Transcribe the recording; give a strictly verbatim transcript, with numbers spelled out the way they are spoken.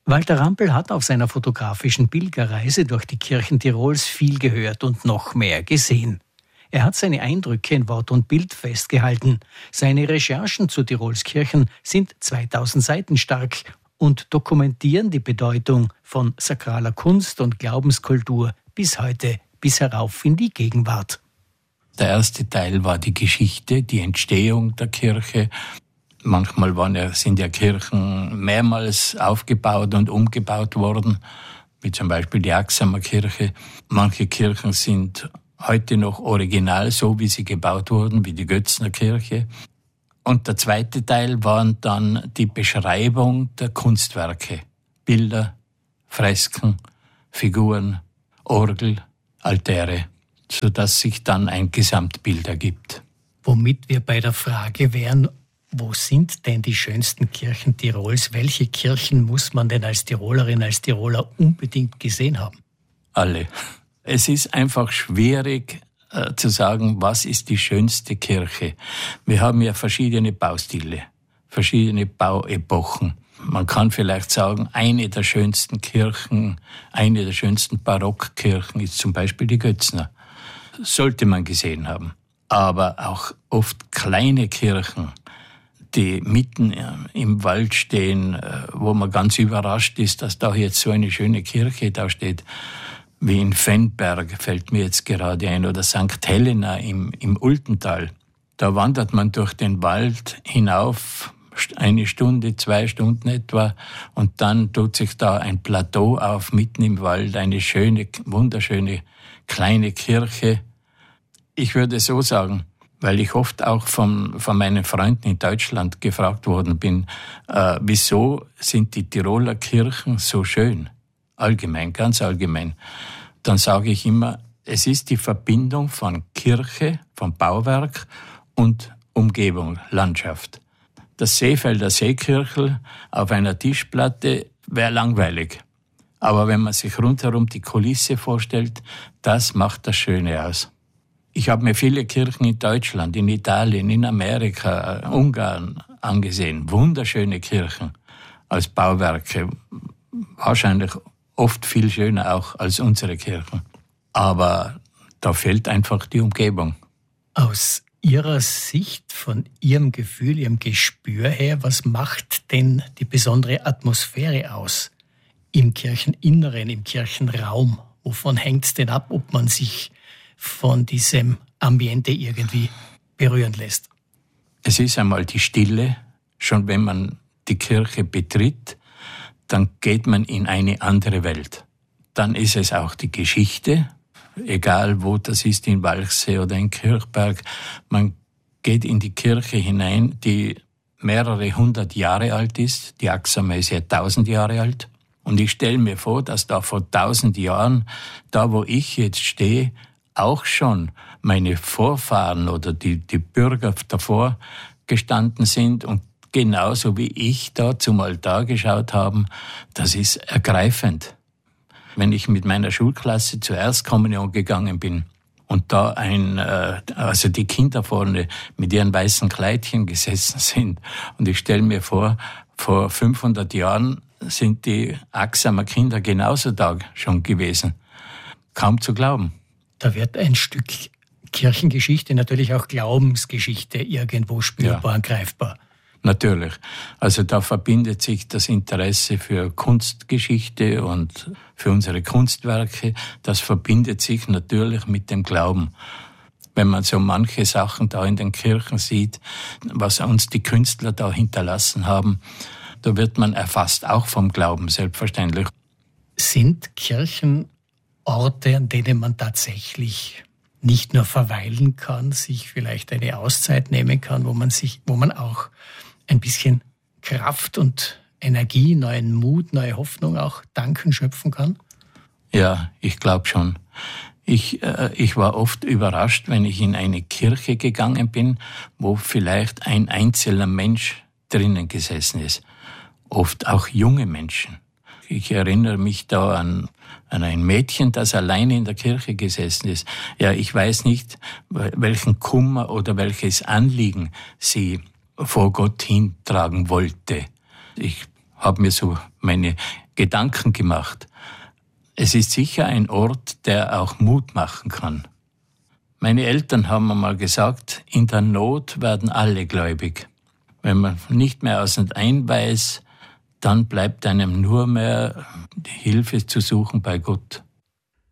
Walter Rampel hat auf seiner fotografischen Pilgerreise durch die Kirchen Tirols viel gehört und noch mehr gesehen. Er hat seine Eindrücke in Wort und Bild festgehalten. Seine Recherchen zu Tirols Kirchen sind zweitausend Seiten stark und dokumentieren die Bedeutung von sakraler Kunst und Glaubenskultur bis heute, bis herauf in die Gegenwart. Der erste Teil war die Geschichte, die Entstehung der Kirche. Manchmal waren ja, sind ja Kirchen mehrmals aufgebaut und umgebaut worden, wie zum Beispiel die Axamer Kirche. Manche Kirchen sind heute noch original, so wie sie gebaut wurden, wie die Götzner Kirche. Und der zweite Teil waren dann die Beschreibung der Kunstwerke. Bilder, Fresken, Figuren, Orgel, Altäre, sodass sich dann ein Gesamtbild ergibt. Womit wir bei der Frage wären, wo sind denn die schönsten Kirchen Tirols? Welche Kirchen muss man denn als Tirolerin, als Tiroler unbedingt gesehen haben? Alle. Es ist einfach schwierig äh, zu sagen, was ist die schönste Kirche. Wir haben ja verschiedene Baustile, verschiedene Bauepochen. Man kann vielleicht sagen, eine der schönsten Kirchen, eine der schönsten Barockkirchen ist zum Beispiel die Götzner. Sollte man gesehen haben. Aber auch oft kleine Kirchen, die mitten im Wald stehen, wo man ganz überrascht ist, dass da jetzt so eine schöne Kirche da steht, wie in Fennberg, fällt mir jetzt gerade ein, oder Sankt Helena im, im Ultental. Da wandert man durch den Wald hinauf, eine Stunde, zwei Stunden etwa, und dann tut sich da ein Plateau auf, mitten im Wald, eine schöne, wunderschöne kleine Kirche. Ich würde so sagen, weil ich oft auch von, von meinen Freunden in Deutschland gefragt worden bin, äh, wieso sind die Tiroler Kirchen so schön? Allgemein, ganz allgemein. Dann sage ich immer, es ist die Verbindung von Kirche, von Bauwerk und Umgebung, Landschaft. Das Seefelder Seekirchel auf einer Tischplatte wäre langweilig. Aber wenn man sich rundherum die Kulisse vorstellt, das macht das Schöne aus. Ich habe mir viele Kirchen in Deutschland, in Italien, in Amerika, Ungarn angesehen. Wunderschöne Kirchen als Bauwerke. Wahrscheinlich oft viel schöner auch als unsere Kirchen. Aber da fehlt einfach die Umgebung. Aus Ihrer Sicht, von Ihrem Gefühl, Ihrem Gespür her, was macht denn die besondere Atmosphäre aus im Kircheninneren, im Kirchenraum? Wovon hängt es denn ab, ob man sich von diesem Ambiente irgendwie berühren lässt? Es ist einmal die Stille. Schon wenn man die Kirche betritt, dann geht man in eine andere Welt. Dann ist es auch die Geschichte, egal wo das ist, in Walchsee oder in Kirchberg. Man geht in die Kirche hinein, die mehrere hundert Jahre alt ist. Die Axamer ist ja tausend Jahre alt. Und ich stelle mir vor, dass da vor tausend Jahren, da wo ich jetzt stehe, auch schon meine Vorfahren oder die, die Bürger davor gestanden sind und genauso wie ich da zum Altar geschaut haben. Das ist ergreifend. Wenn ich mit meiner Schulklasse zur Erstkommunion gegangen bin und da ein, äh, also die Kinder vorne mit ihren weißen Kleidchen gesessen sind und ich stelle mir vor, vor fünfhundert Jahren sind die Axamer Kinder genauso da schon gewesen. Kaum zu glauben. Da wird ein Stück Kirchengeschichte, natürlich auch Glaubensgeschichte irgendwo spürbar ja. und greifbar. Natürlich. Also da verbindet sich das Interesse für Kunstgeschichte und für unsere Kunstwerke. Das verbindet sich natürlich mit dem Glauben. Wenn man so manche Sachen da in den Kirchen sieht, was uns die Künstler da hinterlassen haben, da wird man erfasst, auch vom Glauben, selbstverständlich. Sind Kirchen Orte, an denen man tatsächlich nicht nur verweilen kann, sich vielleicht eine Auszeit nehmen kann, wo man sich, wo man auch ein bisschen Kraft und Energie, neuen Mut, neue Hoffnung auch danken, schöpfen kann? Ja, ich glaube schon. Ich, äh, ich war oft überrascht, wenn ich in eine Kirche gegangen bin, wo vielleicht ein einzelner Mensch drinnen gesessen ist. Oft auch junge Menschen. Ich erinnere mich da an, an ein Mädchen, das alleine in der Kirche gesessen ist. Ja, ich weiß nicht, welchen Kummer oder welches Anliegen sie vor Gott hintragen wollte. Ich habe mir so meine Gedanken gemacht. Es ist sicher ein Ort, der auch Mut machen kann. Meine Eltern haben einmal gesagt, in der Not werden alle gläubig. Wenn man nicht mehr aus und ein weiß, dann bleibt einem nur mehr die Hilfe zu suchen bei Gott.